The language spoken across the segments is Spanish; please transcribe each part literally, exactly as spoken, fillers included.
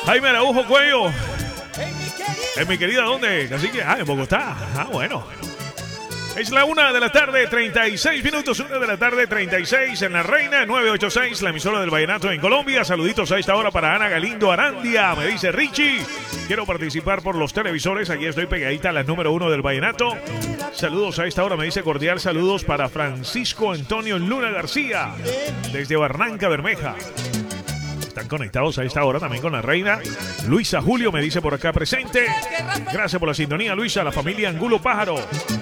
Jaime Araujo Cuello. En mi querida, ¿dónde? Así que, ah, en Bogotá. Ah, bueno. Es la una de la tarde, treinta y seis minutos, una de la tarde, treinta y seis en La Reina, novecientos ochenta y seis, la emisora del vallenato en Colombia. Saluditos a esta hora para Ana Galindo Arandia, me dice Richie. Quiero participar por los televisores, aquí estoy pegadita a la número uno del vallenato. Saludos a esta hora, me dice cordial saludos para Francisco Antonio Luna García, desde Barranca Bermeja. Están conectados a esta hora también con La Reina. Luisa Julio me dice por acá presente. Gracias por la sintonía, Luisa, la familia Angulo Pájaro.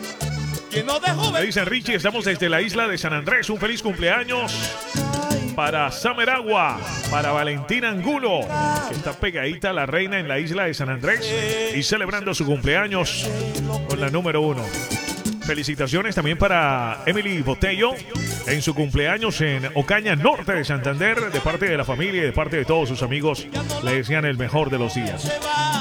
Me dicen Richie, estamos desde la isla de San Andrés. Un feliz cumpleaños para Sameragua, para Valentina Angulo, que está pegadita a La Reina en la isla de San Andrés y celebrando su cumpleaños con la número uno. Felicitaciones también para Emily Botello en su cumpleaños en Ocaña, norte de Santander, de parte de la familia y de parte de todos sus amigos. Le desean el mejor de los días.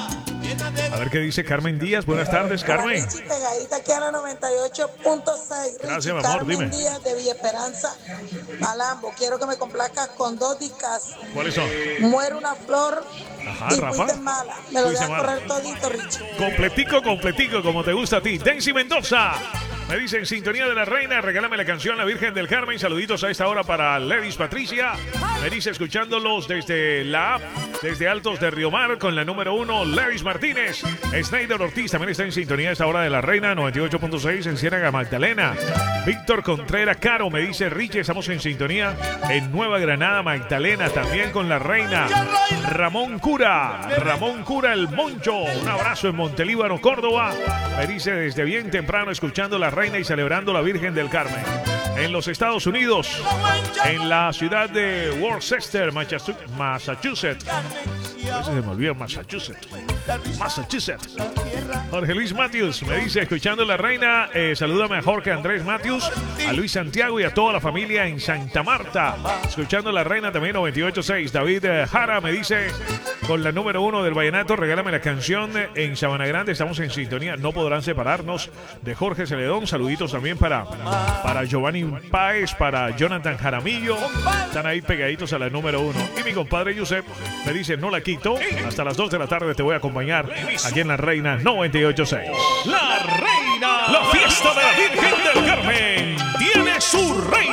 A ver qué dice Carmen Díaz. Buenas tardes, Carmen. Richie, pegadita aquí a la noventa y ocho punto seis. Gracias, mi amor, Carmen dime. Díaz de Villa Esperanza, Malambo. Quiero que me complazcas con dos discas. ¿Cuáles son? Muere una flor. Ajá, y Rafa. fuiste mala. Me lo Fuiste dejas mala. correr todito, Richie. Completico, completico, como te gusta a ti. Daisy Mendoza me dice en sintonía de La Reina, regálame la canción La Virgen del Carmen. Saluditos a esta hora para Ledis Patricia. Me dice escuchándolos desde la app, desde Altos de Río Mar, con la número uno, Ledis Martínez. Snyder Ortiz también está en sintonía a esta hora de La Reina, noventa y ocho punto seis en Ciénaga Magdalena. Víctor Contreras Caro me dice, Richie, estamos en sintonía en Nueva Granada, Magdalena, también con La Reina. Ramón Cura, Ramón Cura el Moncho, un abrazo en Montelíbano, Córdoba. Me dice desde bien temprano escuchando La Reina y celebrando la Virgen del Carmen. En los Estados Unidos, en la ciudad de Worcester, Massachusetts. A veces se me olvida Massachusetts. Massachusetts. Jorge Luis Matthews me dice, escuchando La Reina, eh, salúdame a Jorge Andrés Matthews, a Luis Santiago y a toda la familia en Santa Marta. Escuchando La Reina también noventa y ocho punto seis. David eh, Jara me dice, con la número uno del vallenato, regálame la canción en Sabana Grande. Estamos en sintonía, no podrán separarnos, de Jorge Celedón. Saluditos también para, para Giovanni Páez, para Jonathan Jaramillo. Están ahí pegaditos a la número uno. Y mi compadre Yusef me dice, no la quito. Hasta las dos de la tarde te voy a acompañar aquí en La Reina noventa y ocho punto seis. La Reina, la fiesta de la Virgen del Carmen, tiene su reina.